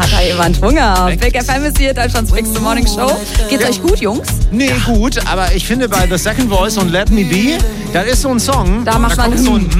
Hat da jemand Hunger? Big FM ist hier, Deutschlands Bigste Morning Show. Geht's euch gut, Jungs? Nee, gut, aber ich finde bei The Second Voice und Let Me Be, das ist so ein Song. Da macht man kommt so ein